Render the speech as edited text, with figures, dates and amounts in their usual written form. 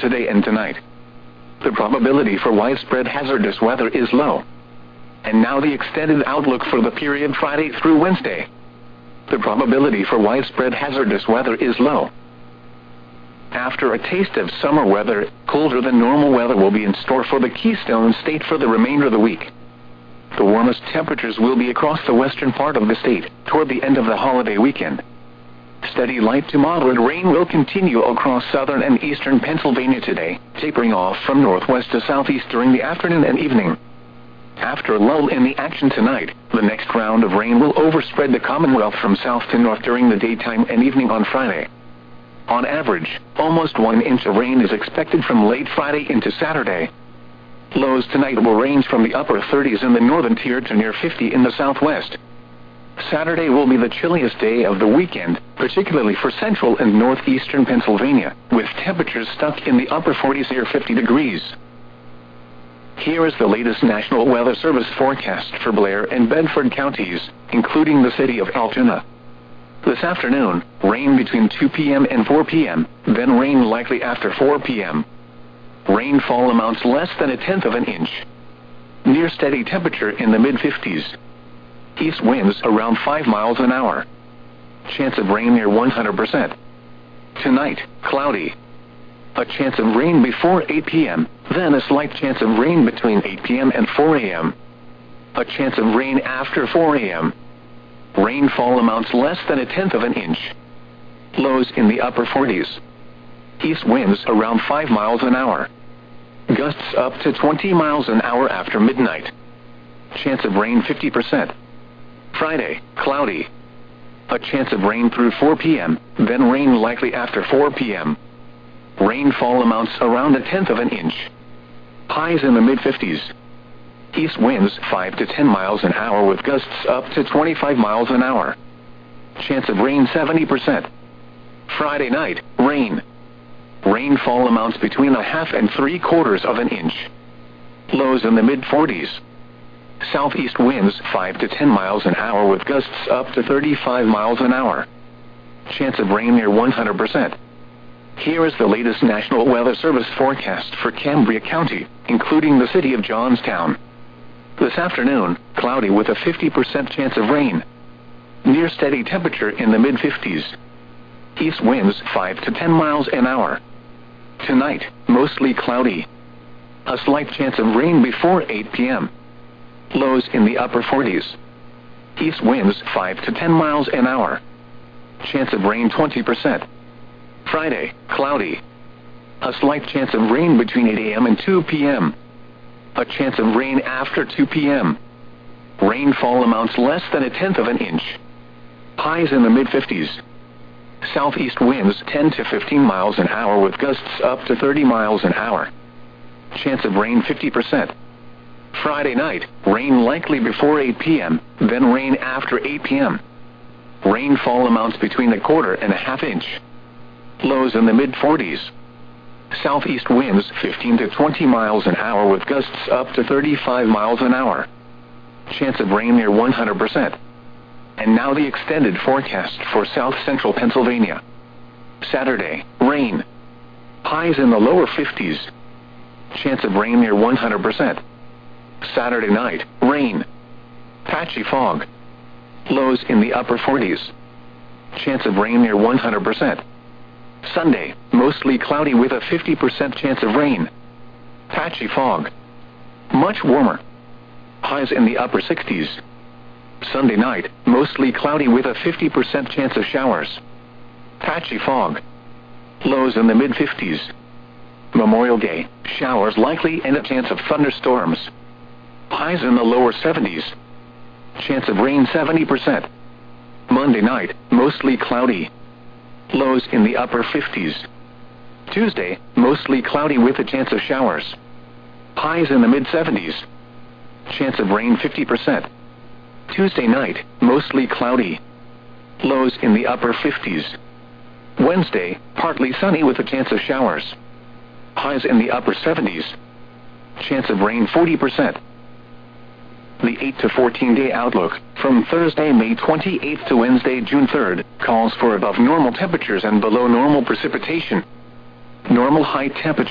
today and tonight. The probability for widespread hazardous weather is low. And now the extended outlook for the period Friday through Wednesday. The probability for widespread hazardous weather is low. After a taste of summer weather, colder than normal weather will be in store for the Keystone State for the remainder of the week. The warmest temperatures will be across the western part of the state toward the end of the holiday weekend. Steady light to moderate rain will continue across southern and eastern Pennsylvania today, tapering off from northwest to southeast during the afternoon and evening. After a lull in the action tonight, the next round of rain will overspread the Commonwealth from south to north during the daytime and evening on Friday. On average, almost 1 inch of rain is expected from late Friday into Saturday. Lows tonight will range from the upper 30s in the northern tier to near 50 in the southwest. Saturday will be the chilliest day of the weekend, particularly for central and northeastern Pennsylvania, with temperatures stuck in the upper 40s near 50 degrees. Here is the latest National Weather Service forecast for Blair and Bedford counties, including the city of Altoona. This afternoon, rain between 2 p.m. and 4 p.m., then rain likely after 4 p.m. Rainfall amounts less than 1/10 of an inch. Near steady temperature in the mid-50s. East winds around 5 miles an hour. Chance of rain near 100%. Tonight, cloudy. A chance of rain before 8 p.m., then a slight chance of rain between 8 p.m. and 4 a.m. A chance of rain after 4 a.m. Rainfall amounts less than 1/10 of an inch. Lows in the upper 40s. East winds around 5 miles an hour. Gusts up to 20 miles an hour after midnight. Chance of rain 50%. Friday, cloudy. A chance of rain through 4 p.m., then rain likely after 4 p.m. Rainfall amounts around 1/10 of an inch. Highs in the mid-50s. East winds 5 to 10 miles an hour with gusts up to 25 miles an hour. Chance of rain 70%. Friday night, rain. Rainfall amounts between 1/2 and 3/4 of an inch. Lows in the mid-40s. Southeast winds 5 to 10 miles an hour with gusts up to 35 miles an hour. Chance of rain near 100%. Here is the latest National Weather Service forecast for Cambria County, including the city of Johnstown. This afternoon, cloudy with a 50% chance of rain. Near steady temperature in the mid-50s. East winds 5 to 10 miles an hour. Tonight, mostly cloudy. A slight chance of rain before 8 p.m. Lows in the upper 40s. East winds 5 to 10 miles an hour. Chance of rain 20%. Friday, cloudy. A slight chance of rain between 8 a.m. and 2 p.m. A chance of rain after 2 p.m. Rainfall amounts less than 1/10 of an inch. Highs in the mid-50s. Southeast winds 10 to 15 miles an hour with gusts up to 30 miles an hour. Chance of rain 50%. Friday night, rain likely before 8 p.m., then rain after 8 p.m. Rainfall amounts between 1/4 and 1/2 inch. Lows in the mid-40s. Southeast winds 15 to 20 miles an hour with gusts up to 35 miles an hour. Chance of rain near 100%. And now the extended forecast for south central Pennsylvania. Saturday, rain. Highs in the lower 50s. Chance of rain near 100%. Saturday night, rain. Patchy fog. Lows in the upper 40s. Chance of rain near 100%. Sunday, mostly cloudy with a 50% chance of rain. Patchy fog. Much warmer. Highs in the upper 60s. Sunday night, mostly cloudy with a 50% chance of showers. Patchy fog. Lows in the mid-50s. Memorial Day, showers likely and a chance of thunderstorms. Highs in the lower 70s. Chance of rain 70%. Monday night, mostly cloudy. Lows in the upper 50s. Tuesday, mostly cloudy with a chance of showers. Highs in the mid-70s. Chance of rain 50%. Tuesday night, mostly cloudy. Lows in the upper 50s. Wednesday, partly sunny with a chance of showers. Highs in the upper 70s. Chance of rain 40%. The 8 to 14-day outlook, from Thursday, May 28th to Wednesday, June 3rd, calls for above normal temperatures and below normal precipitation. Normal high temperature